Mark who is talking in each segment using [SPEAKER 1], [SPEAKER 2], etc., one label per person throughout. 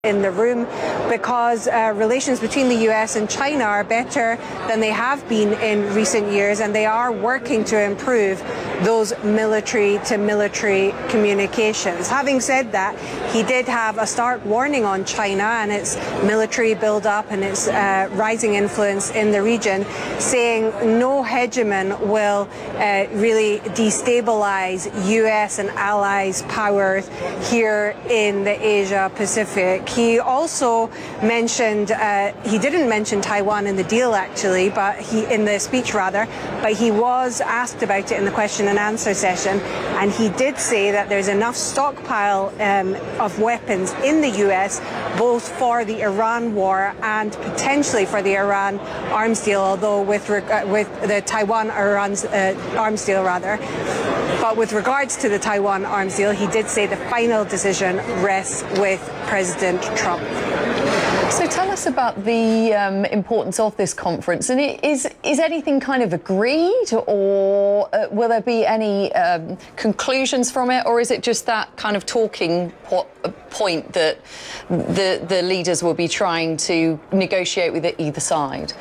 [SPEAKER 1] in the room because relations between the US and China are better than they have been in recent years, and they are working to improve those military-to-military communications. Having said that, he did have a stark warning on China and its military build-up and its rising influence in the region, saying no hegemon will really destabilize US and allies' powers here in the Asia-Pacific. He also mentioned, he didn't mention Taiwan in the deal actually, but in the speech rather, but he was asked about it in the question and answer session, and he did say that there's enough stockpile of weapons in the US, both for the Iran war and potentially for the Iran arms deal, although with the Taiwan arms deal rather. But with regards to the Taiwan arms deal, he did say the final decision rests with President Trump.
[SPEAKER 2] So tell us about the importance of this conference. And is anything kind of agreed, or will there be any conclusions from it, or is it just that kind of talking point that the leaders will be trying to negotiate with either side?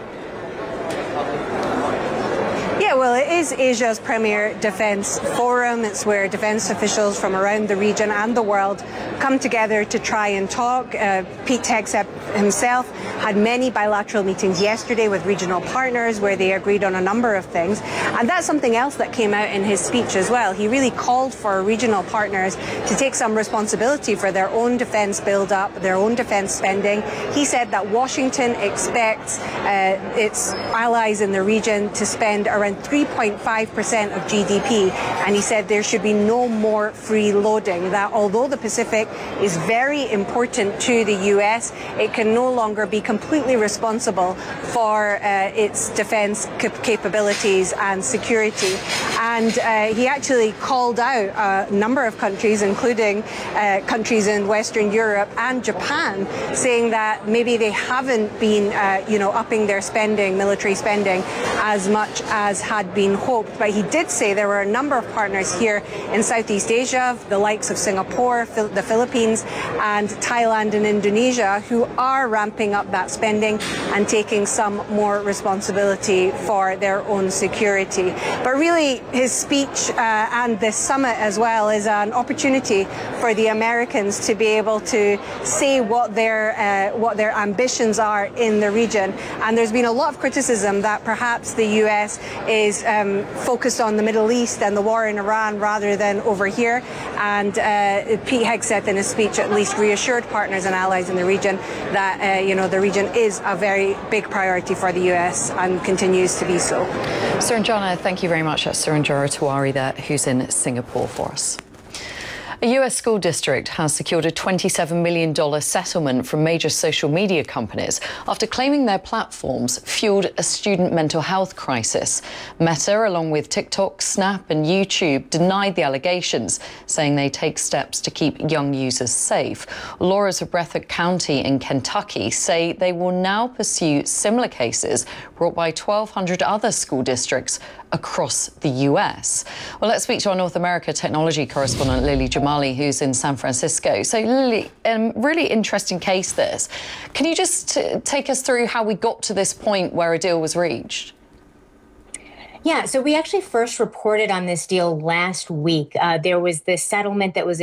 [SPEAKER 1] Yeah, well, it is Asia's premier defence forum. It's where defence officials from around the region and the world come together to try and talk. Pete Hegseth himself had many bilateral meetings yesterday with regional partners where they agreed on a number of things. And that's something else that came out in his speech as well. He really called for regional partners to take some responsibility for their own defence build-up, their own defence spending. He said that Washington expects its allies in the region to spend around 3.5% of GDP, and he said there should be no more freeloading, that although the Pacific is very important to the US, it can no longer be completely responsible for its defense capabilities and security. And he actually called out a number of countries, including countries in Western Europe and Japan, saying that maybe they haven't been upping their spending, military spending, as much as had been hoped. But he did say there were a number of partners here in Southeast Asia, the likes of Singapore, the Philippines, and Thailand and Indonesia, who are ramping up that spending and taking some more responsibility for their own security. But really, his speech and this summit as well is an opportunity for the Americans to be able to say what their ambitions are in the region. And there's been a lot of criticism that perhaps the US is focused on the Middle East and the war in Iran rather than over here. And Pete Hegseth in his speech at least reassured partners and allies in the region that the region is a very big priority for the US and continues to be so.
[SPEAKER 2] Suranjana, thank you very much. That's Suranjana Tiwari there, who's in Singapore for us. A US school district has secured a $27 million settlement from major social media companies after claiming their platforms fueled a student mental health crisis. Meta, along with TikTok, Snap and YouTube, denied the allegations, saying they take steps to keep young users safe. Lawyers of Breathitt County in Kentucky say they will now pursue similar cases brought by 1,200 other school districts across the US. Well, let's speak to our North America technology correspondent, Lily Jamali, who's in San Francisco. So, Lily, really interesting case this. Can you just take us through how we got to this point where a deal was reached?
[SPEAKER 3] Yeah, so we actually first reported on this deal last week. There was this settlement that was